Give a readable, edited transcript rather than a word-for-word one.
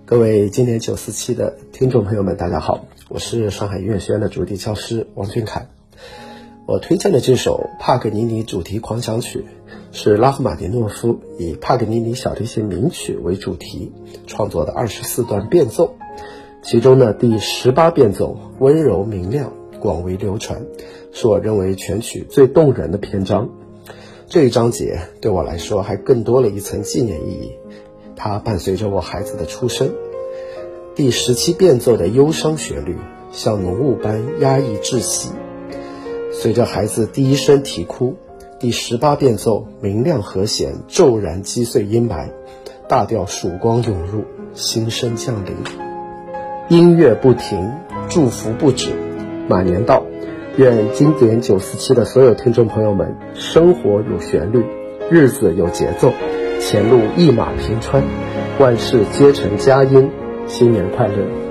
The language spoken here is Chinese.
各位经典947的听众朋友们，大家好，我是上海音乐学院的主题教师王俊凯。我推荐的这首帕格尼尼主题狂想曲是拉赫玛尼诺夫以帕格尼尼小提琴名曲为主题创作的24段变奏，其中呢第18变奏温柔明亮，广为流传，是我认为全曲最动人的篇章。这一章节对我来说还更多了一层纪念意义，它伴随着我孩子的出生。第17变奏的忧伤旋律像浓雾般压抑窒息，随着孩子第一声啼哭，第18变奏明亮和弦骤然击碎阴霾，大调曙光涌入，新生降临。音乐不停，祝福不止，马年到，愿经典947的所有听众朋友们，生活有旋律，日子有节奏，前路一马平川，万事皆成佳音，新年快乐。